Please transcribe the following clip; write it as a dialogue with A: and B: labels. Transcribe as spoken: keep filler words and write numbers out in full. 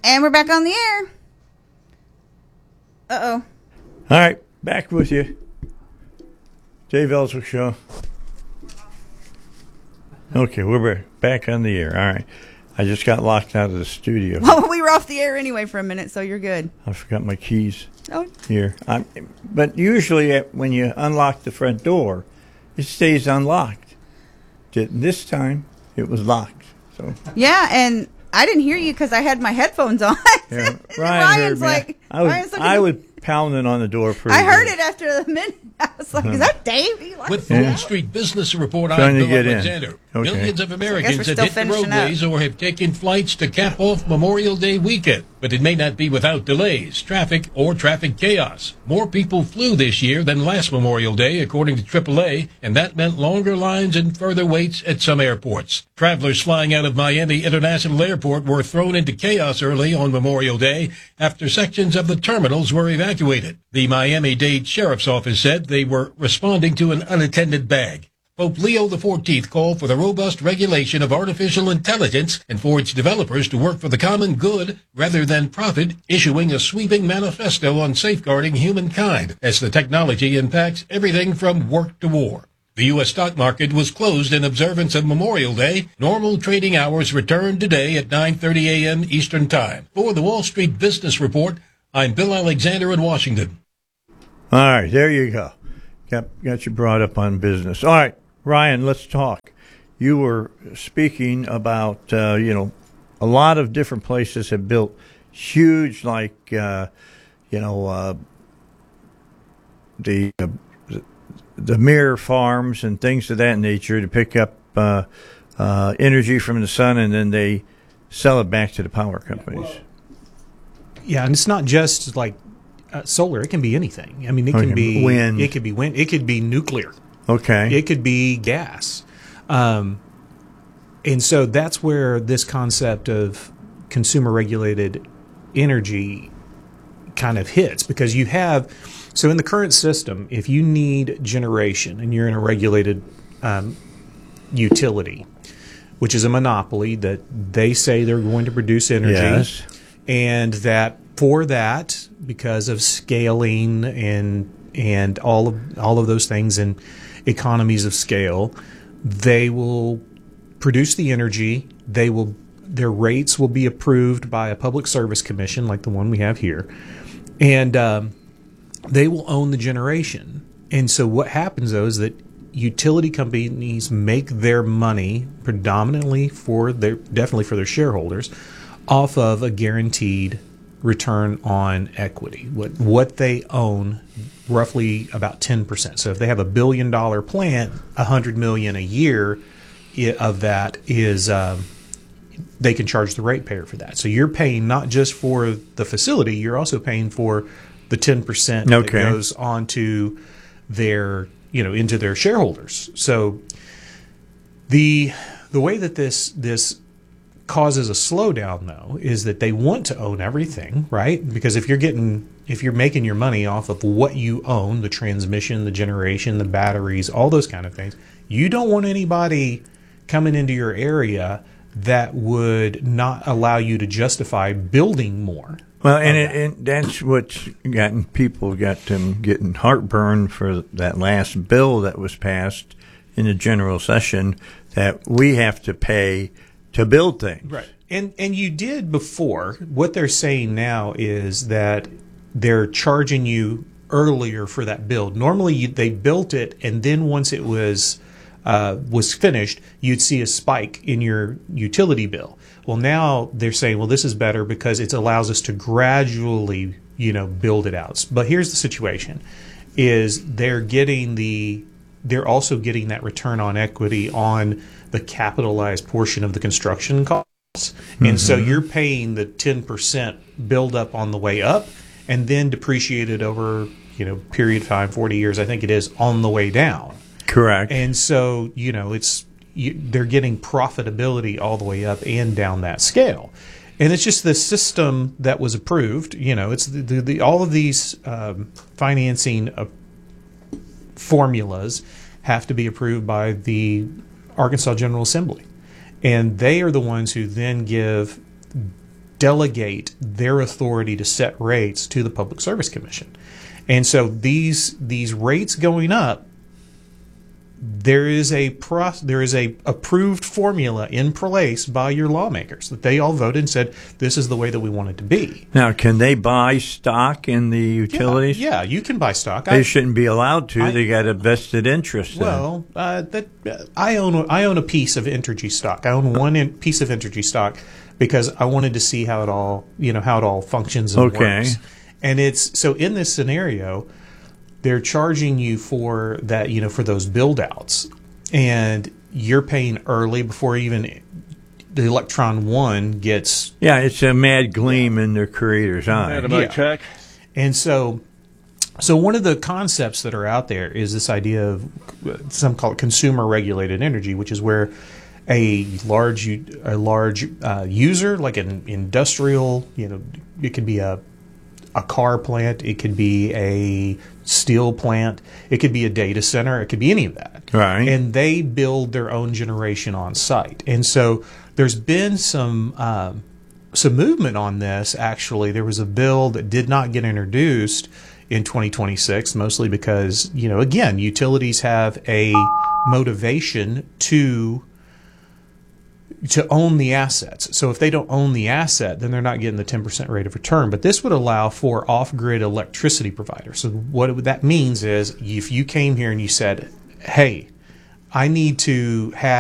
A: And we're back on the air. Uh-oh.
B: All right, back with you. Dave Ellswick Show. Okay, we're back on the air. All right. I just got locked out of the studio.
A: Well, we were off the air anyway for a minute, so you're good.
B: I forgot my keys
A: oh.
B: here. I'm, but usually when you unlock the front door, it stays unlocked. This time, it was locked. So
A: Yeah, and I didn't hear you because I had my headphones on.
B: Yeah, Ryan
A: Ryan's
B: heard me.
A: like,
B: I was,
A: Ryan's
B: I was pounding on the door pretty
A: I heard
B: good.
A: it after a minute. I was like, is that Dave? He likes
C: With the
A: that.
C: Wall Street Business Report,
B: Trying
C: I'm
B: to
C: Bill
B: get in.
C: Alexander.
B: Okay.
C: Millions of
A: we're
C: Americans have
A: still
C: hit the
A: finishing
C: roadways
A: up.
C: or have taken flights to cap off Memorial Day weekend. But it may not be without delays, traffic, or traffic chaos. More people flew this year than last Memorial Day, according to triple A, and that meant longer lines and further waits at some airports. Travelers flying out of Miami International Airport were thrown into chaos early on Memorial Day after sections of the terminals were evacuated. The Miami-Dade Sheriff's Office said they were responding to an unattended bag. Pope Leo the fourteenth called for the robust regulation of artificial intelligence and for its developers to work for the common good rather than profit, issuing a sweeping manifesto on safeguarding humankind as the technology impacts everything from work to war. The U S stock market was closed in observance of Memorial Day. Normal trading hours returned today at nine thirty a.m. Eastern Time. For the Wall Street Business Report, I'm Bill Alexander in Washington.
B: All right, there you go. Got, got you brought up on business. All right. Ryan, let's talk. You were speaking about, uh, you know, a lot of different places have built huge, like, uh, you know, uh, the uh, the mirror farms and things of that nature to pick up uh, uh, energy from the sun, and then they sell it back to the power companies.
D: Yeah, and it's not just like uh, solar. It can be anything. I mean, it
B: Okay,
D: can be
B: wind.
D: It could be wind. It could be nuclear.
B: Okay.
D: It could be gas. Um, and so that's where this concept of consumer regulated energy kind of hits, because you have, so in the current system, if you need generation and you're in a regulated um, utility, which is a monopoly that they say they're going to produce energy,
B: Yes.
D: and that for that, because of scaling and and all of all of those things and economies of scale, they will produce the energy. They will their rates will be approved by a public service commission like the one we have here, and um, they will own the generation. And so what happens though is that utility companies make their money predominantly for their definitely for their shareholders off of a guaranteed return on equity. What what they own, roughly about ten percent. So if they have a billion dollar plant, a hundred million a year of that is um, they can charge the ratepayer for that. So you're paying not just for the facility, you're also paying for the ten percent that
B: Okay.
D: goes onto their you know into their shareholders. So the the way that this this causes a slowdown though is that they want to own everything, right? Because if you're getting if you're making your money off of what you own, the transmission, the generation, the batteries, all those kind of things, you don't want anybody coming into your area that would not allow you to justify building more.
B: Well, and, it, and that's what's gotten people got them getting heartburn for that last bill that was passed in the general session that we have to pay to build things.
D: Right. And and you did before. What they're saying now is that they're charging you earlier for that build. Normally you, they built it, and then once it was uh, was finished, you'd see a spike in your utility bill. Well, now they're saying, well, this is better because it allows us to gradually, you know, build it out. But here's the situation: is they're getting the they're also getting that return on equity on the capitalized portion of the construction costs. Mm-hmm. And so you're paying the ten percent build up on the way up and then depreciated over, you know, period of time, forty years, I think it is, on the way down.
B: Correct.
D: And so, you know, it's you, they're getting profitability all the way up and down that scale. And it's just the system that was approved. You know, it's the, the, the all of these um, financing uh, formulas have to be approved by the Arkansas General Assembly. And they are the ones who then give delegate their authority to set rates to the Public Service Commission. And so these these rates going up, there is a pro, there is a approved formula in place by your lawmakers that they all voted and said this is the way that we want it to be.
B: Now, can they buy stock in the utilities?
D: Yeah, yeah, you can buy stock.
B: They
D: I,
B: shouldn't be allowed to.
D: I,
B: they got a vested interest.
D: Well, uh, that uh, I own a, I own a piece of Entergy stock. I own one in, piece of Entergy stock because I wanted to see how it all you know how it all functions and
B: Okay.
D: works. And it's so in this scenario, they're charging you for that, you know, for those build outs, and you're paying early before even the Electron One gets.
B: Yeah, it's a mad gleam in their creator's eye.
D: Yeah. And so, so one of the concepts that are out there is this idea of some call it consumer regulated energy, which is where a large a large uh, user, like an industrial, you know, it could be a a car plant, it could be a steel plant, it could be a data center, it could be any of that.
B: Right.
D: And they build their own generation on site. And so there's been some um, some movement on this. Actually, there was a bill that did not get introduced in twenty twenty-six, mostly because, you know, again, utilities have a motivation to to own the assets. So if they don't own the asset, then they're not getting the ten percent rate of return. But this would allow for off-grid electricity providers. So what that means is if you came here and you said, hey, I need to have